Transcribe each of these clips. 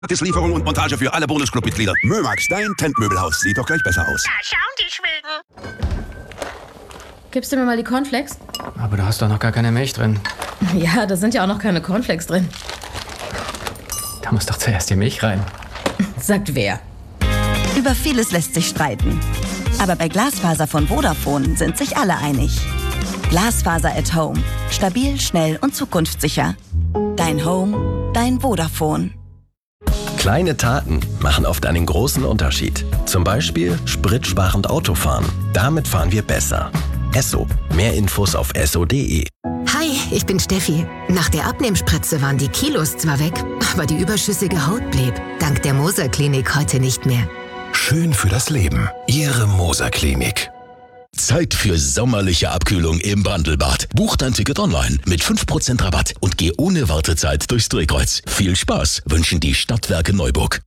Lieferung und Montage für alle Bonusclub-Mitglieder. Mömax, dein Tentmöbelhaus. Sieht doch gleich besser aus. Ja, schauen die Schweden. Gibst du mir mal die Cornflakes? Aber da hast doch noch gar keine Milch drin. Ja, da sind ja auch noch keine Cornflakes drin. Da muss doch zuerst die Milch rein. Sagt wer? Über vieles lässt sich streiten. Aber bei Glasfaser von Vodafone sind sich alle einig. Glasfaser at Home. Stabil, schnell und zukunftssicher. Dein Home, dein Vodafone. Kleine Taten machen oft einen großen Unterschied. Zum Beispiel spritsparend Autofahren. Damit fahren wir besser. Esso. Mehr Infos auf esso.de. Hi, ich bin Steffi. Nach der Abnehmspritze waren die Kilos zwar weg, aber die überschüssige Haut blieb. Dank der Moser Klinik heute nicht mehr. Schön für das Leben. Ihre Moser Klinik. Zeit für sommerliche Abkühlung im Bandelbad. Buch dein Ticket online mit 5% Rabatt und geh ohne Wartezeit durchs Drehkreuz. Viel Spaß wünschen die Stadtwerke Neuburg.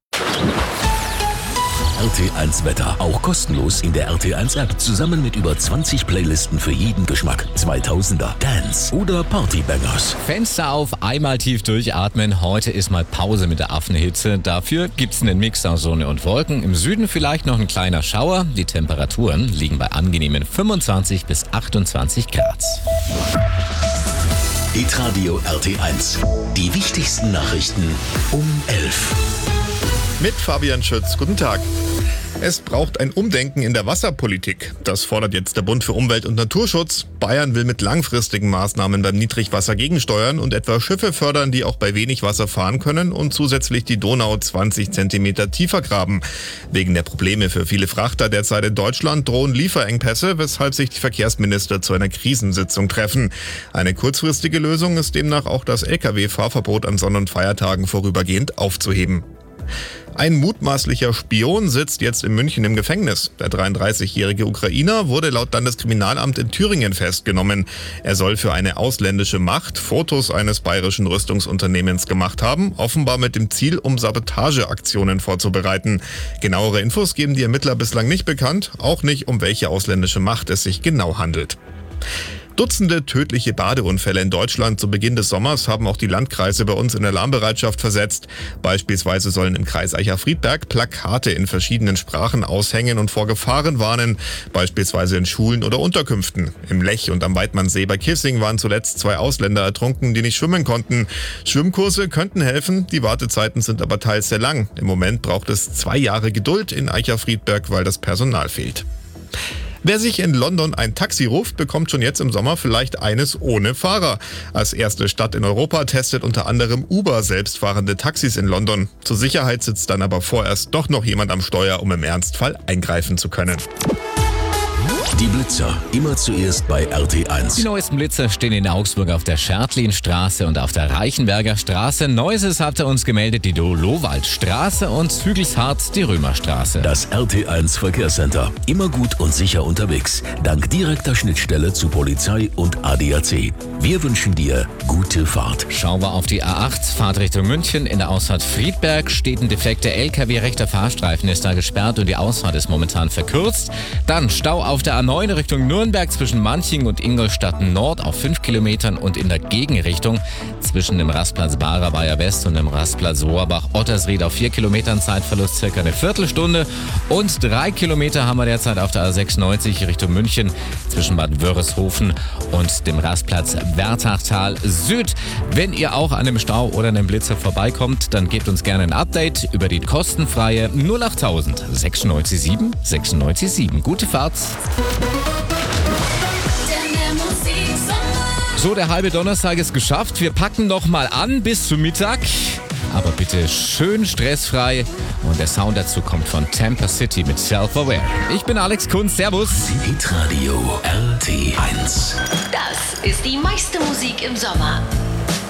RT1 Wetter, auch kostenlos in der RT1 App, zusammen mit über 20 Playlisten für jeden Geschmack. 2000er, Dance oder Partybangers. Fenster auf, einmal tief durchatmen. Heute ist mal Pause mit der Affenhitze. Dafür gibt's einen Mix aus Sonne und Wolken. Im Süden vielleicht noch ein kleiner Schauer. Die Temperaturen liegen bei angenehmen 25 bis 28 Grad. Hitradio RT1. Die wichtigsten Nachrichten um 11. Mit Fabian Schütz. Guten Tag. Es braucht ein Umdenken in der Wasserpolitik. Das fordert jetzt der Bund für Umwelt und Naturschutz. Bayern will mit langfristigen Maßnahmen beim Niedrigwasser gegensteuern und etwa Schiffe fördern, die auch bei wenig Wasser fahren können und zusätzlich die Donau 20 Zentimeter tiefer graben. Wegen der Probleme für viele Frachter derzeit in Deutschland drohen Lieferengpässe, weshalb sich die Verkehrsminister zu einer Krisensitzung treffen. Eine kurzfristige Lösung ist demnach auch das Lkw-Fahrverbot an Sonn- und Feiertagen vorübergehend aufzuheben. Ein mutmaßlicher Spion sitzt jetzt in München im Gefängnis. Der 33-jährige Ukrainer wurde laut Landeskriminalamt in Thüringen festgenommen. Er soll für eine ausländische Macht Fotos eines bayerischen Rüstungsunternehmens gemacht haben, offenbar mit dem Ziel, um Sabotageaktionen vorzubereiten. Genauere Infos geben die Ermittler bislang nicht bekannt, auch nicht, um welche ausländische Macht es sich genau handelt. Dutzende tödliche Badeunfälle in Deutschland zu Beginn des Sommers haben auch die Landkreise bei uns in Alarmbereitschaft versetzt. Beispielsweise sollen im Kreis Eicher-Friedberg Plakate in verschiedenen Sprachen aushängen und vor Gefahren warnen, beispielsweise in Schulen oder Unterkünften. Im Lech und am Weidmannsee bei Kissing waren zuletzt 2 Ausländer ertrunken, die nicht schwimmen konnten. Schwimmkurse könnten helfen, die Wartezeiten sind aber teils sehr lang. Im Moment braucht es 2 Jahre Geduld in Eicher-Friedberg, weil das Personal fehlt. Wer sich in London ein Taxi ruft, bekommt schon jetzt im Sommer vielleicht eines ohne Fahrer. Als erste Stadt in Europa testet unter anderem Uber selbstfahrende Taxis in London. Zur Sicherheit sitzt dann aber vorerst doch noch jemand am Steuer, um im Ernstfall eingreifen zu können. Die Blitzer, immer zuerst bei RT1. Die neuesten Blitzer stehen in Augsburg auf der Schertlinstraße und auf der Reichenberger Straße. Neuses hatte uns gemeldet die Dolowaldstraße und Hügelshardt die Römerstraße. Das RT1 Verkehrscenter, immer gut und sicher unterwegs, dank direkter Schnittstelle zu Polizei und ADAC. Wir wünschen dir gute Fahrt. Schauen wir auf die A8, Fahrt Richtung München. In der Ausfahrt Friedberg steht ein defekter LKW, rechter Fahrstreifen ist da gesperrt und die Ausfahrt ist momentan verkürzt. Dann Stau auf der A9 Richtung Nürnberg zwischen Manching und Ingolstadt Nord auf 5 Kilometern und in der Gegenrichtung zwischen dem Rastplatz Barer West und dem Rastplatz Rohrbach-Ottersried auf 4 Kilometern Zeitverlust circa eine Viertelstunde und 3 Kilometer haben wir derzeit auf der A96 Richtung München zwischen Bad Wörishofen und dem Rastplatz Werdachtal Süd. Wenn ihr auch an einem Stau oder einem Blitzer vorbeikommt, dann gebt uns gerne ein Update über die kostenfreie 08000 697 697. Gute Fahrt! So, der halbe Donnerstag ist geschafft. Wir packen noch mal an bis zum Mittag. Aber bitte schön stressfrei. Und der Sound dazu kommt von Tampa City mit Self-Aware. Ich bin Alex Kunz. Servus. Hitradio RT1. Das ist die meiste Musik im Sommer.